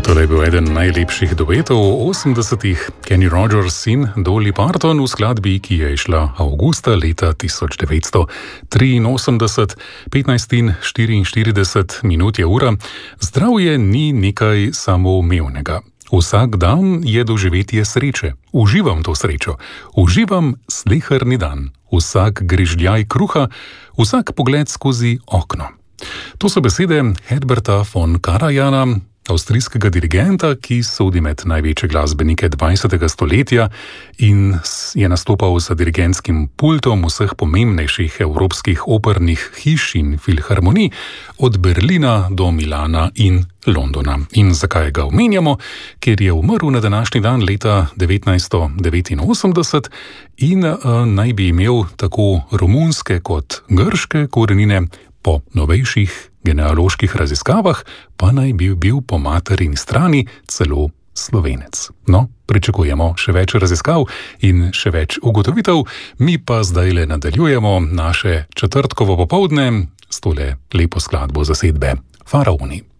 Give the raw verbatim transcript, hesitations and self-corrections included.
Tole je bil eden najlepših duetov osemdesetih, Kenny Rogers in Dolly Parton v skladbi, ki je išla avgusta leta tisoč devetsto triinosemdeset, petnajst in štiriinštirideset minut je ura. Zdravje ni nekaj samoumevnega. Vsak dan je doživetje sreče. Uživam to srečo. Uživam sleherni dan. Vsak grižljaj kruha, vsak pogled skozi okno. To so besede Herberta von Karajana, avstrijskega dirigenta, ki sodi med največje glasbenike dvajsetega stoletja in je nastopal za dirigentskim pultom vseh pomembnejših evropskih opernih hiš in filharmonij, od Berlina do Milana in Londona. In zakaj ga omenjamo? Ker je umrl na današnji dan leta devetnajststo devetinosemdeset in uh, naj bi imel tako romunske kot grške korenine. Po novejših genealoških raziskavah pa naj bi bil po materini strani celo Slovenec. No, pričakujemo še več raziskav in še več ugotovitev, mi pa zdajle nadaljujemo naše četrtkovo popoldne s tole lepo skladbo zasedbe Faraoni.